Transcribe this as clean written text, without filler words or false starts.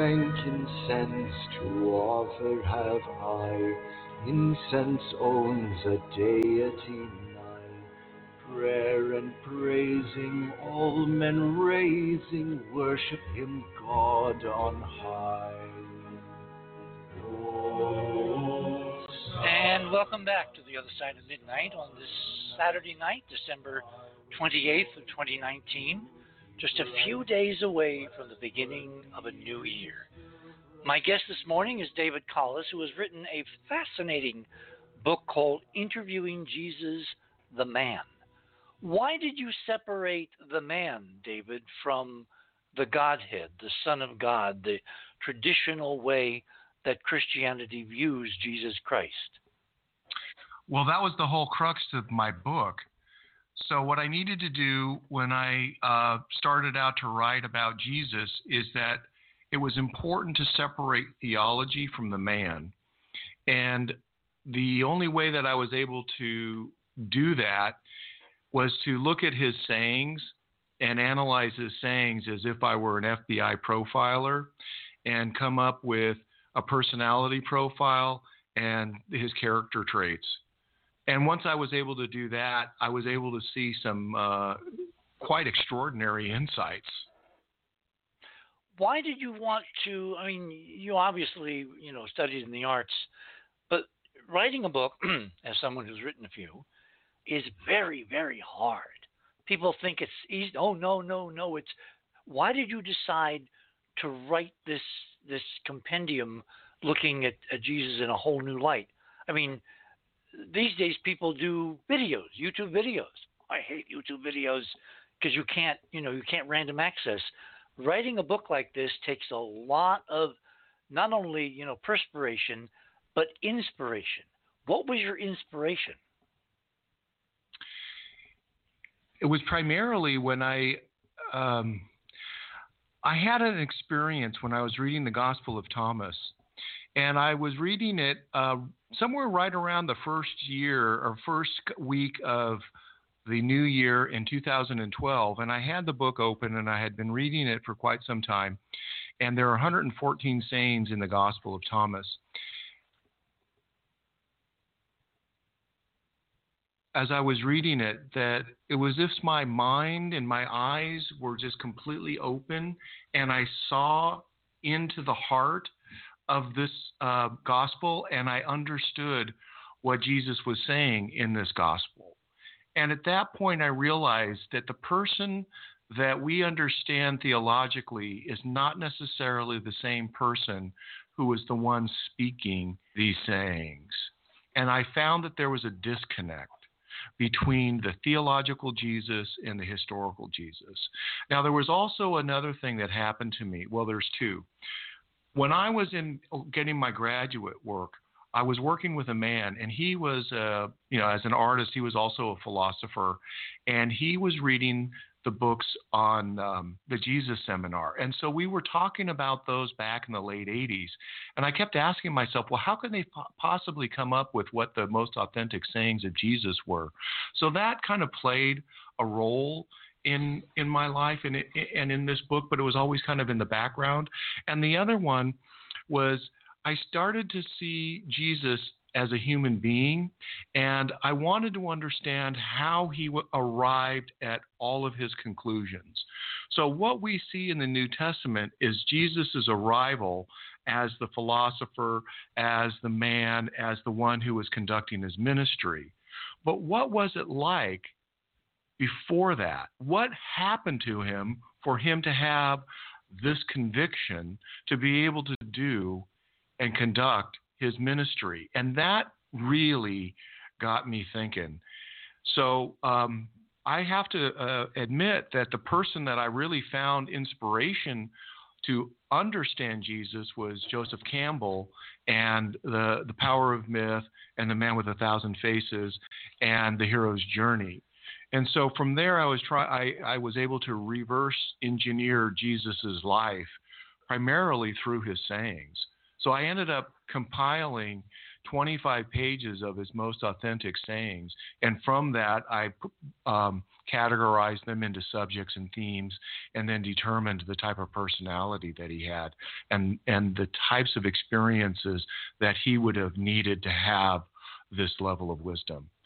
frankincense to offer have I. Incense owns a deity nigh. Prayer and praising, all men raising, worship him, God on high. And welcome back to The Other Side of Midnight on this Saturday night, December 28th of 2019, just a few days away from the beginning of a new year. My guest this morning is David Collis, who has written a fascinating book called Interviewing Jesus, the Man. Why did you separate the man, David, from the Godhead, the Son of God, the traditional way that Christianity views Jesus Christ? Well, that was the whole crux of my book. So what I needed to do when I started out to write about Jesus is that it was important to separate theology from the man. And the only way that I was able to do that was to look at his sayings and analyze his sayings as if I were an FBI profiler and come up with a personality profile and his character traits. And once I was able to do that, I was able to see some quite extraordinary insights. Why did you want to, I mean, you obviously, studied in the arts, but writing a book, as someone who's written a few, is very, very hard. People think it's easy. Oh, no. Why did you decide to write this compendium looking at Jesus in a whole new light? I mean, these days people do videos, YouTube videos. I hate YouTube videos because you can't random access. Writing a book like this takes a lot of not only, perspiration, but inspiration. What was your inspiration? It was primarily when I had an experience when I was reading the Gospel of Thomas, and I was reading it somewhere right around the first week of the new year in 2012, and I had the book open and I had been reading it for quite some time, and there are 114 sayings in the Gospel of Thomas. As I was reading it, that it was as if my mind and my eyes were just completely open, and I saw into the heart of this gospel, and I understood what Jesus was saying in this gospel. And at that point, I realized that the person that we understand theologically is not necessarily the same person who is the one speaking these sayings. And I found that there was a disconnect between the theological Jesus and the historical Jesus. Now, there was also another thing that happened to me. Well, there's two. When I was getting my graduate work, I was working with a man, and he was, as an artist, he was also a philosopher, and he was reading the books on the Jesus Seminar. And so we were talking about those back in the late 80s. And I kept asking myself, well, how can they possibly come up with what the most authentic sayings of Jesus were? So that kind of played a role in my life and in this book, but it was always kind of in the background. And the other one was I started to see Jesus as a human being, and I wanted to understand how he arrived at all of his conclusions. So what we see in the New Testament is Jesus' arrival as the philosopher, as the man, as the one who was conducting his ministry. But what was it like before that? What happened to him for him to have this conviction to be able to do and conduct his ministry? And that really got me thinking. So I have to admit that the person that I really found inspiration to understand Jesus was Joseph Campbell and the Power of Myth and The Man with a Thousand Faces and The Hero's Journey. And so from there, I was able to reverse engineer Jesus's life primarily through his sayings. So I ended up compiling 25 pages of his most authentic sayings. And from that, I categorized them into subjects and themes, and then determined the type of personality that he had and the types of experiences that he would have needed to have this level of wisdom.